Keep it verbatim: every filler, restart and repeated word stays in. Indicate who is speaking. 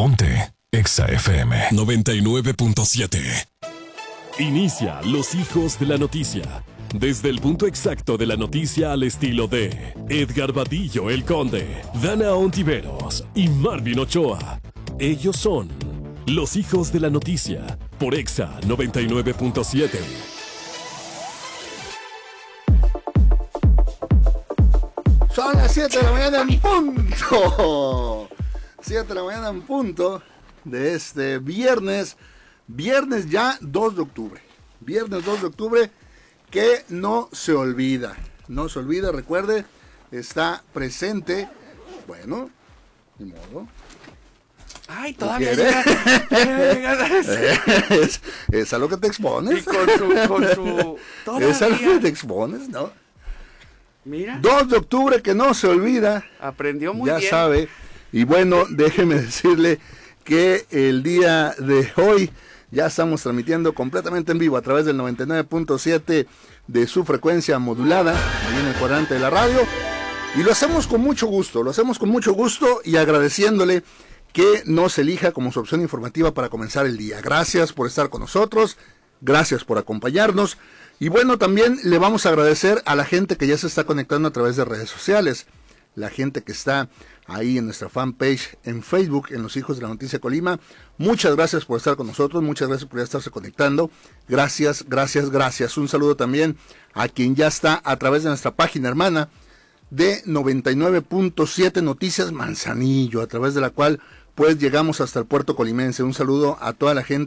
Speaker 1: Ponte Exa F M noventa y nueve punto siete.
Speaker 2: Inicia Los Hijos de la Noticia. Desde el punto exacto de la noticia al estilo de Edgar Vadillo el Conde, Dana Ontiveros y Marvin Ochoa. Ellos son Los Hijos de la Noticia por Exa noventa y nueve punto siete.
Speaker 3: Son las siete de la mañana en punto. siete de la mañana en punto de este viernes. Viernes ya dos de octubre. Viernes dos de octubre que no se olvida. No se olvida, recuerde, está presente. Bueno, ni modo.
Speaker 4: Ay, todavía llega.
Speaker 3: es, es a lo que te expones.
Speaker 4: Y con su, con su
Speaker 3: es a lo que te expones, ¿no?
Speaker 4: Mira.
Speaker 3: dos de octubre que no se olvida.
Speaker 4: Aprendió muy
Speaker 3: ya
Speaker 4: bien.
Speaker 3: Ya sabe. Y bueno, déjeme decirle que el día de hoy ya estamos transmitiendo completamente en vivo a través del noventa y nueve punto siete de su frecuencia modulada, ahí en el cuadrante de la radio. Y lo hacemos con mucho gusto, lo hacemos con mucho gusto y agradeciéndole que nos elija como su opción informativa para comenzar el día. Gracias por estar con nosotros, gracias por acompañarnos. Y bueno, también le vamos a agradecer a la gente que ya se está conectando a través de redes sociales, la gente que está ahí en nuestra fanpage en Facebook, en Los Hijos de la Noticia Colima. Muchas gracias por estar con nosotros, muchas gracias por ya estarse conectando. Gracias, gracias, gracias. Un saludo también a quien ya está a través de nuestra página hermana de noventa y nueve punto siete Noticias Manzanillo, a través de la cual pues llegamos hasta el puerto colimense. Un saludo a toda la gente